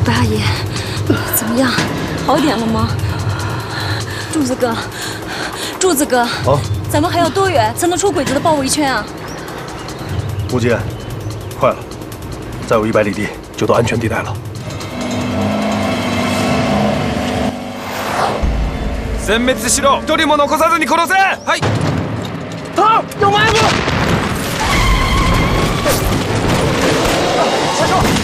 白阿姨，怎么样？好一点了吗？柱子哥，柱子哥， 啊， 咱们还有多远才能出鬼子的包围圈啊？ 吴姐，快了，再有100里地就到安全地带了。 殲滅しろ！一人も残さずに殺せ！はい。 啊，有埋伏！